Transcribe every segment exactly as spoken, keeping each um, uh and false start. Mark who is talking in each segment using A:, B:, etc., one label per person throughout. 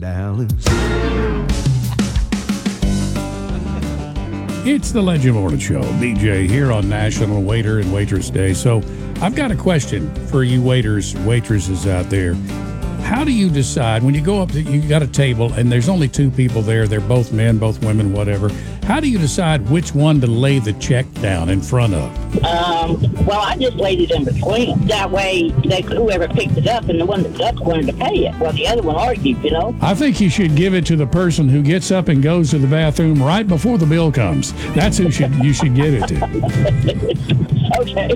A: Dallas.
B: It's the Legend Morning Show. B J here on National Waiter and Waitress Day. So I've got a question for you waiters, waitresses out there. How do you decide when you go up to, you got a table and there's only two people there, they're both men, both women, whatever. How do you decide which one to lay the check down in front of?
C: Um, well, I just laid it in between. That way, they, whoever picked it up and the one that's up wanted to pay it. Well, the other one argued, you know.
B: I think you should give it to the person who gets up and goes to the bathroom right before the bill comes. That's who should you should give it to.
C: Okay.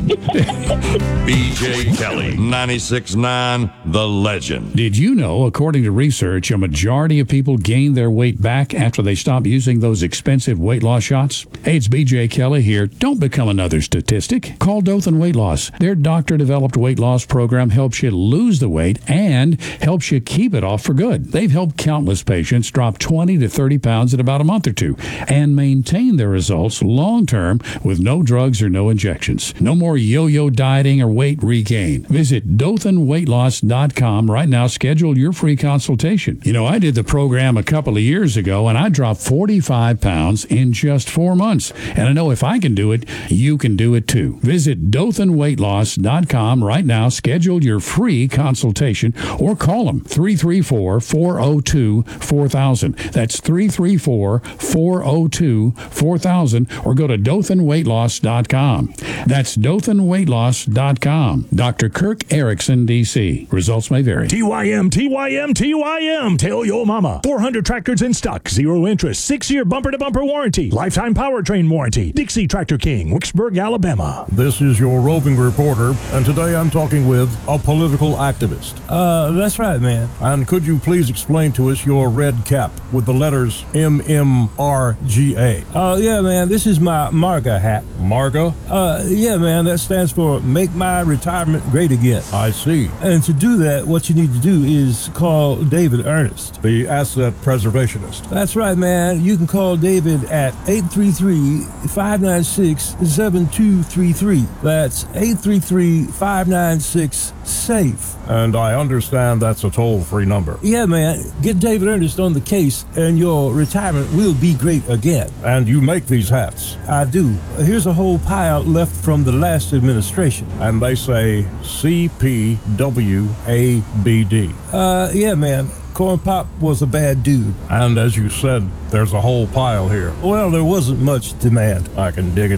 D: B J Kelly, ninety-six point nine, The Legend.
B: Did you know, according to research, a majority of people gain their weight back after they stop using those expensive weight loss shots? Hey, it's B J Kelly here. Don't become another statistic. Call Dothan Weight Loss. Their doctor-developed weight loss program helps you lose the weight and helps you keep it off for good. They've helped countless patients drop twenty to thirty pounds in about a month or two and maintain their results long-term with no drugs or no injections. No more yo-yo dieting or weight regain. Visit Dothan Weight Loss dot com right now. Schedule your free consultation. You know, I did the program a couple of years ago, and I dropped forty-five pounds in just four months. And I know if I can do it, you can do it too. Visit Dothan Weight Loss dot com right now. Schedule your free consultation or call them three three four, four oh two, four thousand. That's three three four, four oh two, four thousand, or go to Dothan Weight Loss dot com. That's Dothan Weight Loss dot com. Doctor Kirk Erickson, D C. Results may vary.
E: T Y M, T Y M, T Y M. Tell your mama. four hundred tractors in stock. Zero interest. Six-year bumper-to-bumper warranty. Lifetime powertrain warranty. Dixie Tractor King, Wicksburg, Alabama.
F: This is your roving reporter, and today I'm talking with a political activist.
G: Uh, that's right, man.
F: And could you please explain to us your red cap with the letters M M R G A?
G: Oh, uh, yeah, man. This is my MARGA hat.
F: MARGA?
G: Uh, yeah, man. That stands for Make My Retirement Great Again.
F: I see.
G: And to do that, what you need to do is call David Ernest,
F: the asset preservationist.
G: That's right, man. You can call David at eight three three, five nine six, seven two three three. That's eight three three, five nine six, SAFE.
F: And I understand that's a toll-free number.
G: Yeah, man. Get David Ernest on the case, and your retirement will be great again.
F: And you make these hats?
G: I do. Here's a whole pile left from the last administration.
F: And they say C P W A B D.
G: Uh, yeah, man. Corn Pop was a bad dude.
F: And as you said, there's a whole pile here.
G: Well, there wasn't much demand.
F: I can dig it.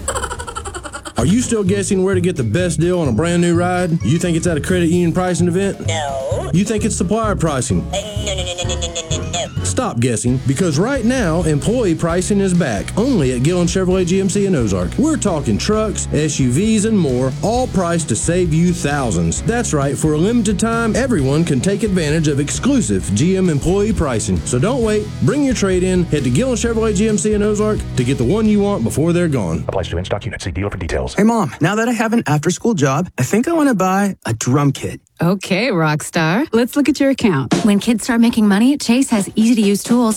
H: Are you still guessing where to get the best deal on a brand new ride? You think it's at a credit union pricing event?
C: No.
H: You think it's supplier pricing?
C: Uh, no, no, no, no, no, no, no, no.
H: Stop guessing, because right now, employee pricing is back, only at Gillen Chevrolet G M C in Ozark. We're talking trucks, S U Vs, and more, all priced to save you thousands. That's right, for a limited time, everyone can take advantage of exclusive G M employee pricing. So don't wait, bring your trade in, head to Gillen Chevrolet G M C in Ozark to get the one you want before they're gone.
E: Applies to in-stock unit. See dealer for details.
I: Hey, Mom, now that I have an after-school job, I think I want to buy a drum kit.
J: Okay, rock star. Let's look at your account.
K: When kids start making money, Chase has easy-to-use tools